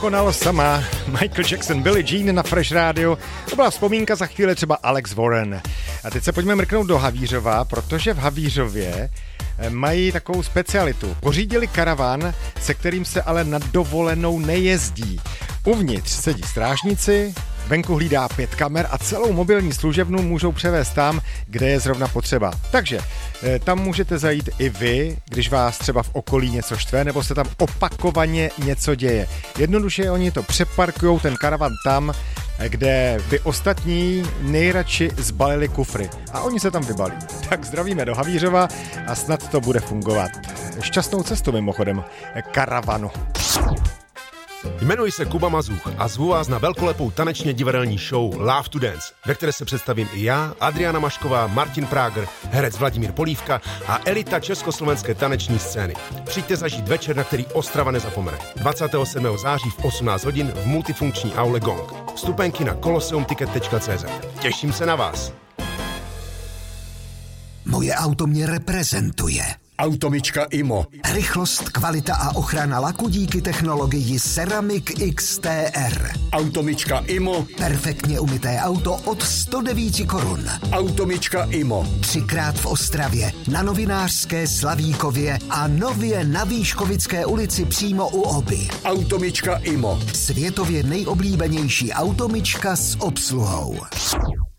dokonalost sama. Michael Jackson, Billie Jean na Fresh Radio. To byla vzpomínka, za chvíli třeba Alex Warren. A teď se pojďme mrknout do Havířova, protože v Havířově mají takovou specialitu. Pořídili karavan, se kterým se ale na dovolenou nejezdí. Uvnitř sedí strážníci, venku hlídá 5 kamer a celou mobilní služebnu můžou převést tam, kde je zrovna potřeba. Takže tam můžete zajít i vy, když vás třeba v okolí něco štve, nebo se tam opakovaně něco děje. Jednoduše oni to přeparkujou ten karavan tam, kde vy ostatní nejradši zbalili kufry. A oni se tam vybalí. Tak zdravíme do Havířova a snad to bude fungovat. Šťastnou cestu mimochodem karavanu. Jmenuji se Kuba Mazuch a zvu vás na velkolepou tanečně divadelní show Love to Dance, ve které se představím i já, Adriana Mašková, Martin Práger, herec Vladimír Polívka a elita československé taneční scény. Přijďte zažít večer, na který Ostrava nezapomene. 27. září v 18 hodin v multifunkční aule Gong. Vstupenky na koloseumticket.cz. Těším se na vás. Moje auto mě reprezentuje. Automička IMO. Rychlost, kvalita a ochrana laku díky technologii Ceramic XTR. Automička IMO. Perfektně umyté auto od 109 korun. Automička IMO. 3krát v Ostravě, na Novinářské, Slavíkově a nově na Výškovické ulici přímo u Oby. Automička IMO. Světově nejoblíbenější automička s obsluhou.